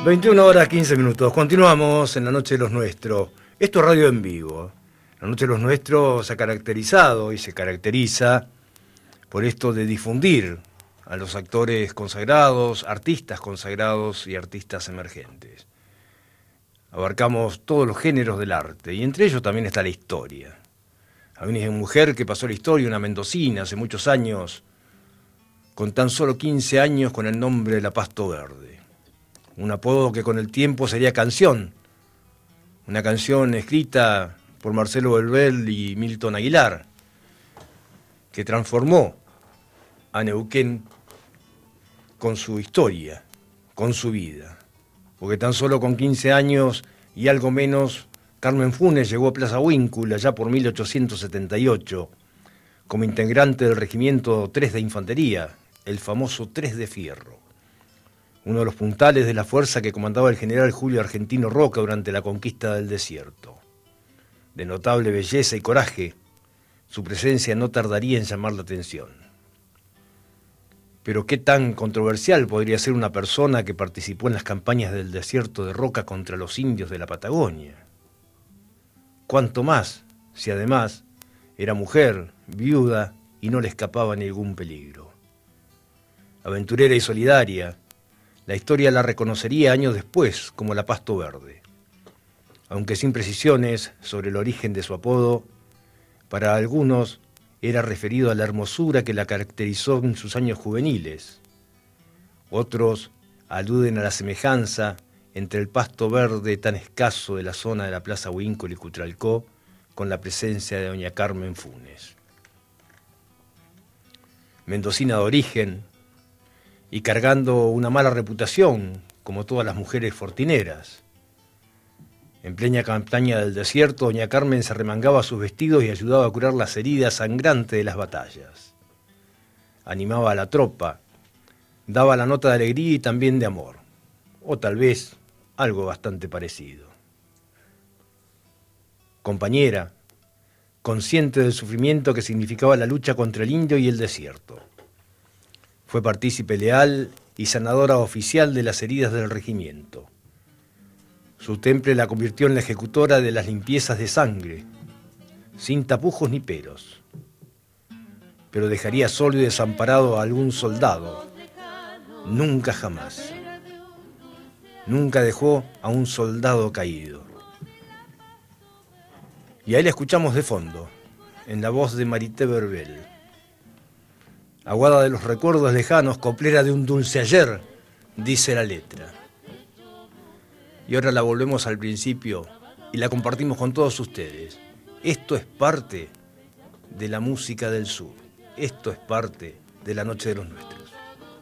21 horas 15 minutos. Continuamos en la Noche de los Nuestros. Esto es radio en vivo. La Noche de los Nuestros se ha caracterizado y se caracteriza por esto de difundir a los actores consagrados, artistas consagrados y artistas emergentes. Abarcamos todos los géneros del arte y entre ellos también está la historia. Hay una mujer que pasó la historia, una mendocina, hace muchos años, con tan solo 15 años, con el nombre de la Pasto Verde. Un apodo que con el tiempo sería canción. Una canción escrita por Marcelo Belbel y Milton Aguilar, que transformó a Neuquén con su historia, con su vida. Porque tan solo con 15 años y algo menos, Carmen Funes llegó a Plaza Huíncula ya por 1878, como integrante del Regimiento 3 de Infantería, el famoso 3 de Fierro, uno de los puntales de la fuerza que comandaba el general Julio Argentino Roca durante la conquista del desierto. De notable belleza y coraje, su presencia no tardaría en llamar la atención. Pero qué tan controversial podría ser una persona que participó en las campañas del desierto de Roca contra los indios de la Patagonia. Cuánto más, si además era mujer, viuda y no le escapaba ningún peligro. Aventurera y solidaria, la historia la reconocería años después como la Pasto Verde. Aunque sin precisiones sobre el origen de su apodo, para algunos era referido a la hermosura que la caracterizó en sus años juveniles. Otros aluden a la semejanza entre el pasto verde tan escaso de la zona de la Plaza Huíncula y Cutralcó con la presencia de doña Carmen Funes. Mendocina de origen y cargando una mala reputación, como todas las mujeres fortineras. En plena campaña del desierto, doña Carmen se remangaba sus vestidos y ayudaba a curar las heridas sangrantes de las batallas. Animaba a la tropa, daba la nota de alegría y también de amor, o tal vez algo bastante parecido. Compañera, consciente del sufrimiento que significaba la lucha contra el indio y el desierto. Fue partícipe leal y sanadora oficial de las heridas del regimiento. Su temple la convirtió en la ejecutora de las limpiezas de sangre, sin tapujos ni peros. Pero dejaría solo y desamparado a algún soldado. Nunca jamás. Nunca dejó a un soldado caído. Y ahí la escuchamos de fondo, en la voz de Marité Verbel. Aguada de los recuerdos lejanos, coplera de un dulce ayer, dice la letra. Y ahora la volvemos al principio y la compartimos con todos ustedes. Esto es parte de la música del sur. Esto es parte de la Noche de los Nuestros.